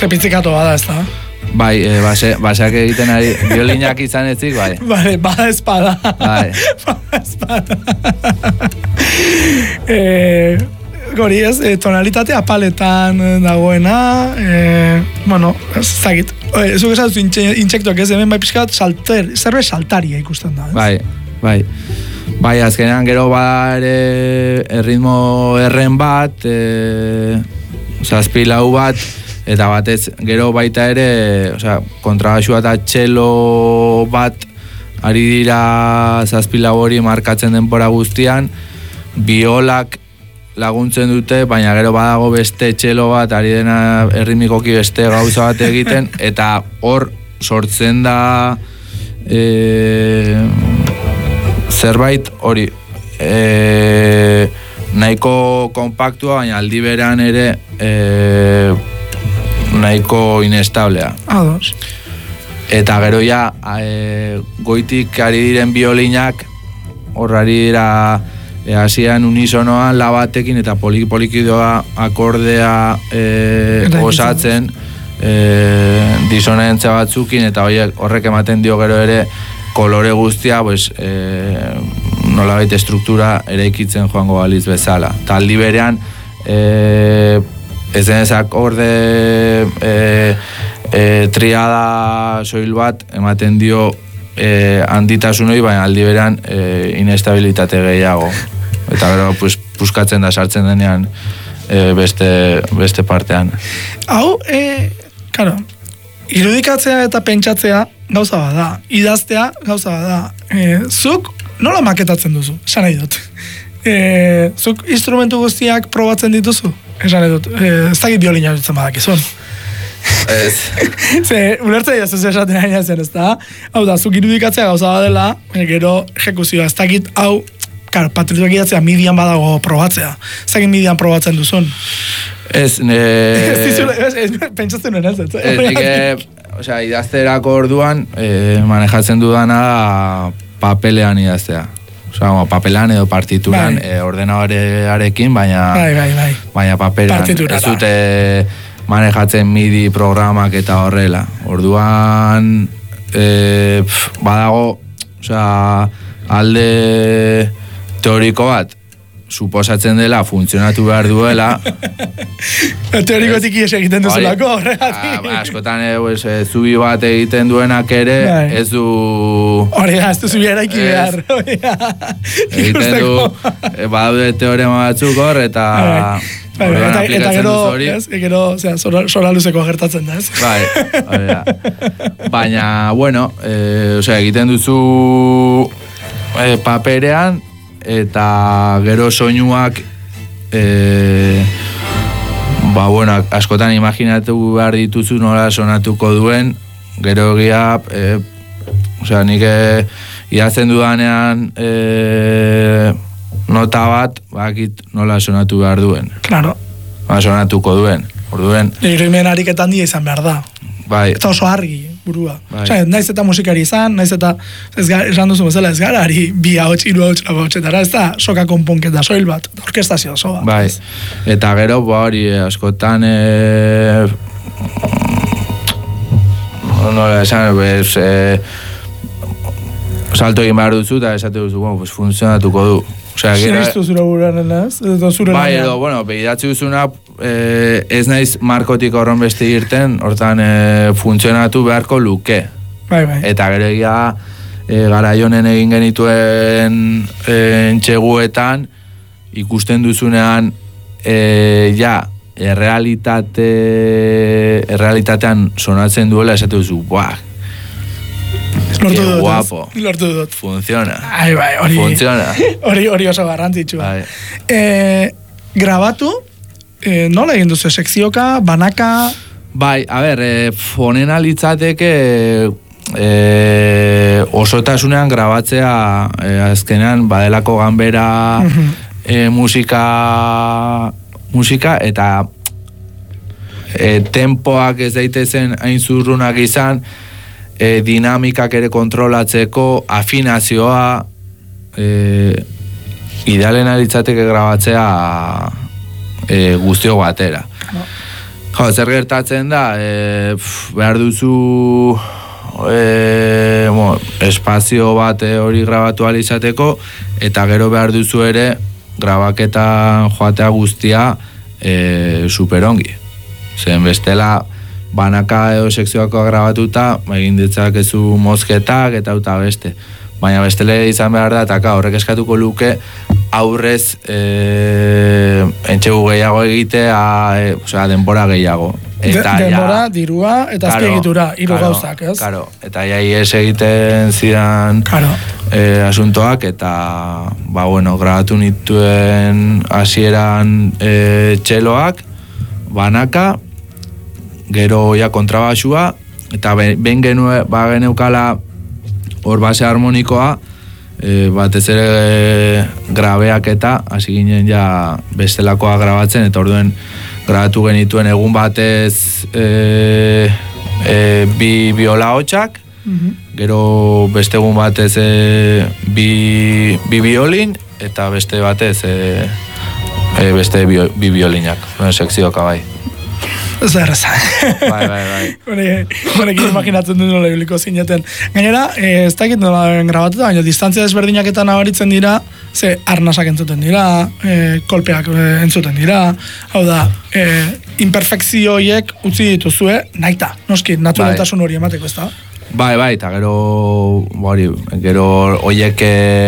Zepitzikato bada, ez da? Bai, basak egiten ari, biolinak izan ezik, bai. Bale, bada espada. Bai. Bada espada. Gori ez, tonalitate apaletan dagoena, bueno, ez zagit. Zuk esatu intsektuak ez, hemen bai pixkat zerbait saltaria ikusten da, ez? Bai. Bai, azkenean gero ere erritmo erren bat, zazpi lau bat, eta batez gero baita ere, kontrabaxua eta txelo bat ari dira zazpi lau hori markatzen denbora guztian, biolak laguntzen dute, baina gero badago beste txelo bat, ari dena erritmikoki beste gauza bat egiten, eta hor sortzen da zerbait hori nahiko kompaktua, baina aldi beran ere nahiko inestablea. Ados. Eta gero ja goitik ari diren biolinak hor ari dira hasian unisonoan labatekin eta poliki doa akordea osatzen disonantzia batzukin, eta horrek ematen dio gero ere kolore guztia, nolabait estruktura eraikitzen joango baliz bezala. Eta aldi berean, ez denezak orde triada soil bat ematen dio handitasunoi, baina aldi berean inestabilitate gehiago. Eta gero, puskatzen da, sartzen denean beste partean. Hau, karo, irudikatzea eta pentsatzea gauza bada, idaztea gauza bada. Zuk nola maketatzen duzu? Esan nahi dut. Zuk instrumentu guztiak probatzen dituzu? Esan nahi dut. Ez dakit biolina dutzen badakizun. Ez. Ulertzea jazu esaten nahi zen, ez da? Hau da, zuk irudikatzea gauza badela, gero ejekuzioa, ez dakit, hau, patriotak idatzea midian badago probatzea. Ez dakit midian probatzen duzun? Ez, pentsatzen nuen ez. Idazterako orduan manejatzen dudana papelean idaztea. Papelan edo partituran, ordenadorearekin, baina papelean. Ez dute manejatzen MIDI programak eta horrela. Orduan badago alde teoriko bat, suposatzen dela, funtzionatu behar duela. Teorikotik ies egiten duzulako, horregatik. Askotan, zubi bat egiten duenak ere, ez du... Hori da, ez du zubi eraiki behar. Egiten du, badaude teorema batzuk hor, eta... Eta gero, zora luzeko gertatzen da, ez? Bai, baina, bueno, egiten duzu paperean, eta gero soinuak askotan imaginatu behar dituzu nola sonatuko duen, gero egia nik idazten dudanean nota bat bakit nola sonatu behar duen. Claro. Sonatuko duen. Orduen irudimen ariketan handia izan behar da. Bai. Eta oso argi burua. Naiz eta musikari izan, naiz eta esan duzu bezala ez gara ari 2 ahots, 3 ahots, 4 ahotsetara, ez da soka konponketa soil bat, orkestazio oso bat. Bai. Eta gero hori askotan nola esan, salto egin behar duzu eta esate duzu, funtzionatuko du. Zerriztu zure buruan, ez? Bai, edo, behiratzi duzuna, ez naiz markotik horren beste irten, hortan funtzionatu beharko luke. Bai. Eta gero egia, garaionen egin genituen entxeguetan, ikusten duzunean, errealitatean sonatzen duela, esate duzu, buah, Lortu dut. Funciona. Bai, hori. Funciona. Hori oso garrantzitsua. Grabatu, nola egin duzu, sekzioka, banaka? Bai, fonena litzateke osotasunean grabatzea azkenean badelako ganbera musika eta tempoak ez daitezen hain zurrunak izan, dinamikak ere kontrolatzeko, afinazioa, idealen alitzateke grabatzea guztio batera. Zer gertatzen da, behar duzu espazio bat hori grabatu ahal izateko, eta gero behar duzu ere grabaketan joatea guztia superongi. Zen bestela banaka edo sekzioako grabatuta, egin ditzakezu mozketak eta beste. Baina bestele izan behar da, eta horrek eskatuko luke aurrez entxegu gehiago egitea, denbora gehiago. Denbora, dirua eta azpiegitura, hiru gauzak, ez? Karo, eta ez egiten zidan asuntoak, eta grabatu nituen hasieran txeloak, banaka, gero kontrabasua, eta ben geneukala hor base harmonikoa, batez ere grabeak eta hasi ginen ja bestelakoa grabatzen, eta orduen grabatu genituen egun batez bi biola hotxak, gero beste egun batez bi biolin, eta beste batez beste bi biolinak, sekzioka bai. Zer eza. Bai. Honekin imaginatzen dut nola ibiliko zineten. Gainera, ez dakit nola grabatuta, baina distantzia desberdinak nabaritzen dira, ze arnasak entzuten dira, kolpeak entzuten dira, hau da, imperfekzio horiek utzi dituzue, nahita, noski, naturaltasun hori emateko, ez da? Bai, eta gero horiek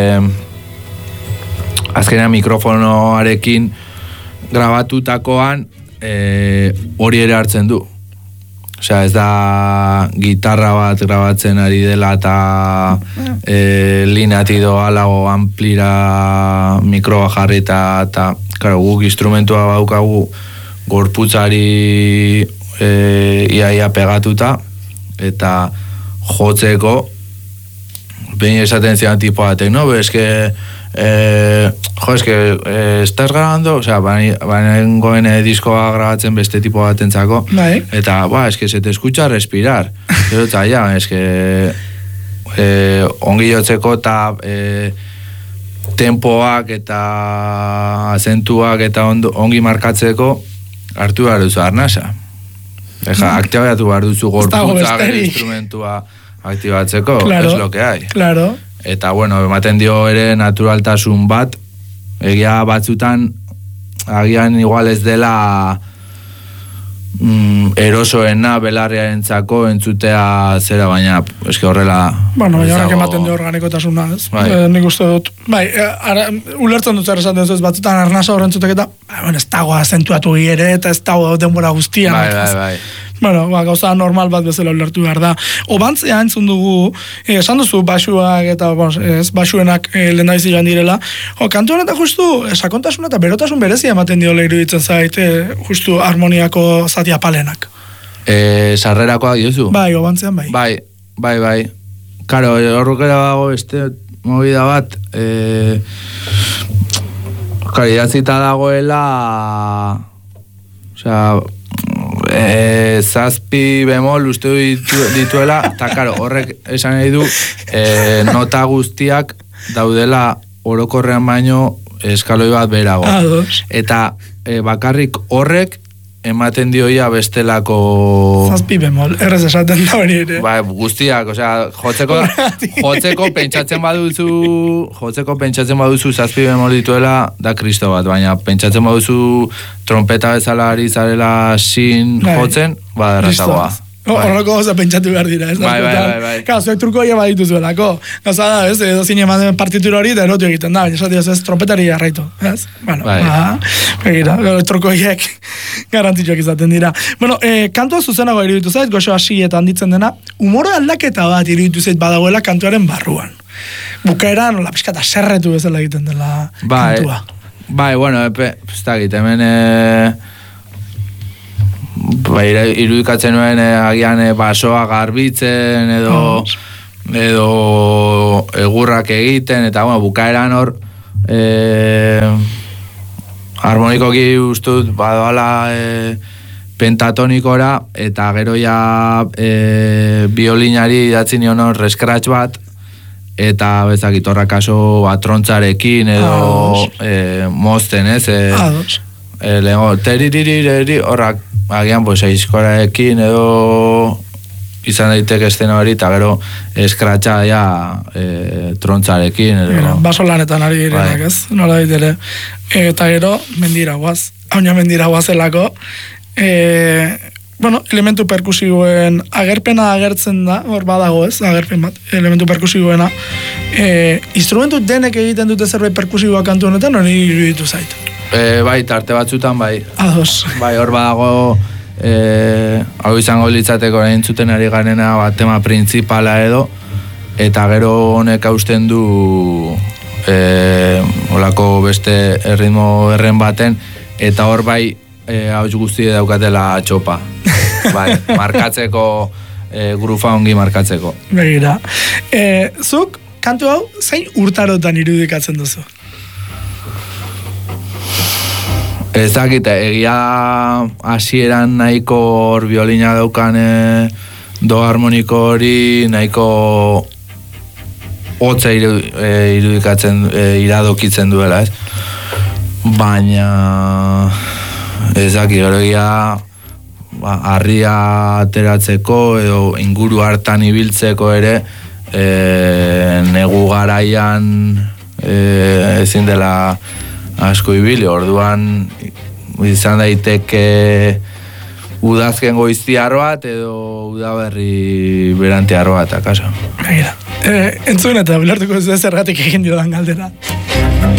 azkenean mikrofonoarekin grabatutakoan hori ere hartzen du. Osea, ez da gitarra bat grabatzen ari dela eta linati doalago amplira mikroa jarri eta guk instrumentua baukagu gorputzari iaia pegatuta eta jotzeko behin esaten zidan tipo batek, no? Estás grabando, o sea, banengoen diskoa grabatzen beste tipo batentzako, eta, se te escucha respirar. Eta, ongi jotzeko eta tempoak eta azentuak eta ongi markatzeko hartu behar duzu arnasa. Aktibatu behar duzu gorputza instrumentua aktibatzeko, es lo que hay. Claro. Eta, ematen dio ere naturaltasun bat, egia batzutan, agian igual ez dela erosoena belarriarentzako entzutea zera, baina eske horrela... Baina ematen dio organikotasuna, ez? Nik uste dut, ulertzen dut zer esaten ez batzutan arnasa horren zutek eta, ez dago azentuatu ere eta ez dago denbora guztian. Bai. Gauza normal bat bezala ulertu behar da. Obantzea entzun dugu, esan duzu basuak eta basuenak lehendabizi joan direla. Kantu honetan justu, sakontasuna eta berotasun berezia ematen dio iruditzen zait, justu harmoniako zati apalenak. Sarrerakoak diozu? Bai, obantzean bai. Bai. Karo, horrukera dago movida bat, idatzita dagoela, zazpi bemol uste dituela, eta karo, horrek esan nahi du nota guztiak daudela orokorrean baino eskaloi bat berago. Eta bakarrik horrek ematen dioia bestelako... Zazpi bemol, errez esaten da hori ere. Bai, guztiak, jotzeko pentsatzen baduzu zazpi bemol dituela da kristo bat, baina pentsatzen baduzu trompeta bezala ari zarela sin jotzen, errazagoa. Horroko gauza pentsatu behar dira, ez da? Bai. Zuek truko hile baditu zuelako. Gauza da, ez, edo zine ematen partitura hori eta erotu egiten da, baina ez trompetari jarraitu, ez? Begira, truko hiek garrantzitsuak izaten dira. Kantua zuzenago iruditu zait, goxo hasi eta handitzen dena, umore aldaketa bat iruditu zait badagoela kantuaren barruan. Bukaeran, pixkata serretu bezala egiten dela kantua. Bai, ez da egiten, hemen... irudikatzen nuen agian basoa garbitzen edo egurrak egiten eta bukaeran hor harmonikoki ustut badoala pentatonikora eta gero ja biolinari idatzi nion hor scratch bat eta bezakit horrak kaso trontzarekin edo mozten ez lehenko horrak agian, pues, aizkoraekin edo izan daiteke estena hori, eta gero eskratxa ja trontzarekin. Edo. Baso lanetan ari direnak, ez? Nola ditere. Eta gero, mendira guaz. Hauna mendira guazelako. Bueno, elementu perkusiboen agerpena agertzen da, hor badago ez, agerpen bat, elementu perkusiboena. Instrumentu denek egiten dute zerbait perkusiboa kantu honetan, hori iruditu zait. Bai, tarte batzutan, bai. Ados. Bai, hor badago, hau izango litzateko orain zuten ari garena, tema principala edo, eta gero honek hausten du olako beste erritmo erren baten, eta hor bai, hauts guzti daukatela txopa. Bai, markatzeko, grufa ongi markatzeko. Begira. Zuk, kantu hau, zein urtarotan irudikatzen duzu? Ez dakit, egia hasieran nahiko hor biolina daukan do harmoniko hori nahiko hotza irudikatzen, iradokitzen duela, ez? Baina ez dakit, gero egia harria ateratzeko edo inguru hartan ibiltzeko ere negu garaian ezin dela asko ibili, orduan izan daiteke udazken goiztiar bat edo udaberri berantiar bat, akaso. Begira, entzun eta bilartuko ez zergatik egin diodan galdera.